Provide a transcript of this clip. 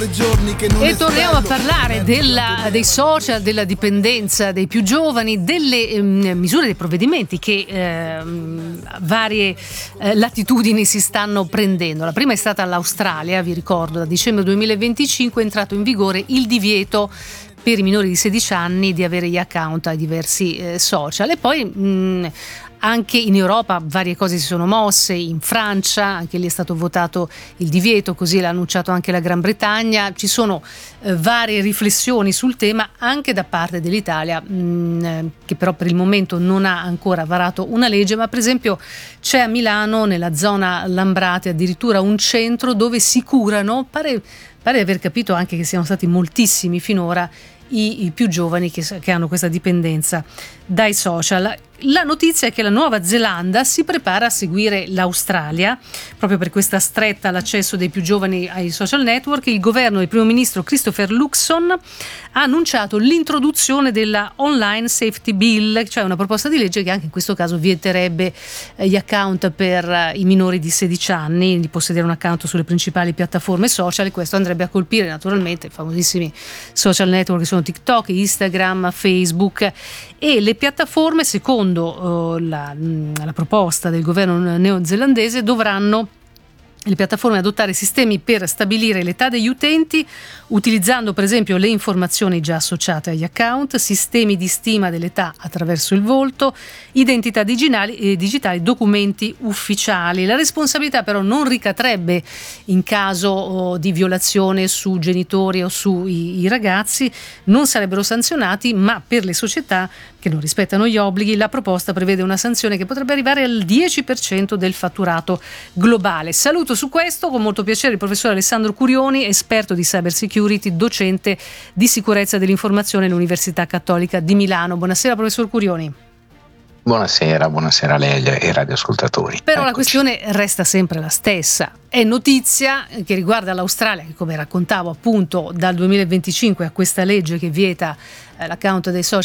E torniamo a parlare dei social, della dipendenza dei più giovani, delle misure, dei provvedimenti che varie latitudini si stanno prendendo. La prima è stata l'Australia, vi ricordo, da dicembre 2025 è entrato in vigore il divieto per i minori di 16 anni di avere gli account ai diversi social. E poi anche in Europa varie cose si sono mosse, in Francia anche lì è stato votato il divieto, così l'ha annunciato anche la Gran Bretagna. Ci sono varie riflessioni sul tema anche da parte dell'Italia, che però per il momento non ha ancora varato una legge, ma per esempio c'è a Milano, nella zona Lambrate, addirittura un centro dove si curano, pare aver capito anche che siano stati moltissimi finora i più giovani che hanno questa dipendenza dai social. La notizia è che la Nuova Zelanda si prepara a seguire l'Australia proprio per questa stretta all'accesso dei più giovani ai social network. Il governo del primo ministro Christopher Luxon ha annunciato l'introduzione della Online Safety Bill, cioè una proposta di legge che anche in questo caso vieterebbe gli account per i minori di 16 anni di possedere un account sulle principali piattaforme social. Questo andrebbe a colpire naturalmente i famosissimi social network che sono TikTok, Instagram, Facebook, e le piattaforme, secondo la proposta del governo neozelandese, dovranno le piattaforme adottare sistemi per stabilire l'età degli utenti, utilizzando per esempio le informazioni già associate agli account, sistemi di stima dell'età attraverso il volto, identità digitali, documenti ufficiali. La responsabilità però non ricadrebbe in caso di violazione su genitori o sui ragazzi, non sarebbero sanzionati, ma per le società che non rispettano gli obblighi la proposta prevede una sanzione che potrebbe arrivare al 10% del fatturato globale. Saluto su questo con molto piacere il professor Alessandro Curioni, esperto di cyber security, docente di sicurezza dell'informazione all'Università Cattolica di Milano. Buonasera professor Curioni. Buonasera a lei e ai radioascoltatori. Però la questione resta sempre la stessa. È notizia che riguarda l'Australia, che come raccontavo appunto dal 2025 ha questa legge che vieta l'account dei social